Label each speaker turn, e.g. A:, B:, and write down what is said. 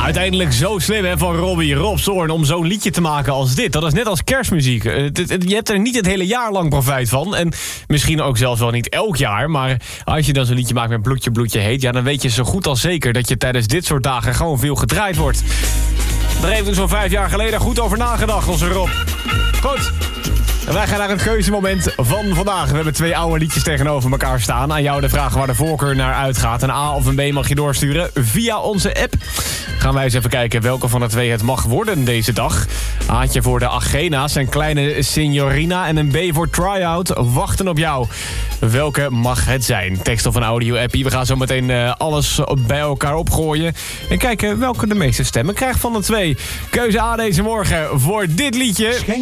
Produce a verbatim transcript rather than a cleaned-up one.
A: uiteindelijk zo slim hè, van Robbie, Rob Zorn om zo'n liedje te maken als dit. Dat is net als kerstmuziek. Het, het, je hebt er niet het hele jaar lang profijt van. En misschien ook zelfs wel niet elk jaar. Maar als je dan zo'n liedje maakt met bloedje, bloedje heet... ja, dan weet je zo goed als zeker dat je tijdens dit soort dagen gewoon veel gedraaid wordt. Daar heeft u zo'n vijf jaar geleden goed over nagedacht, onze Rob. Goed. En wij gaan naar het keuzemoment van vandaag. We hebben twee oude liedjes tegenover elkaar staan. Aan jou de vraag waar de voorkeur naar uitgaat. Een A of een B mag je doorsturen via onze app. Gaan wij eens even kijken welke van de twee het mag worden deze dag. Aatje voor de Agena's, een kleine Signorina en een B voor Tryout wachten op jou. Welke mag het zijn? Tekst of een audio-appie. We gaan zo meteen uh, alles bij elkaar opgooien. En kijken welke de meeste stemmen krijgt van de twee. Keuze A deze morgen voor dit liedje.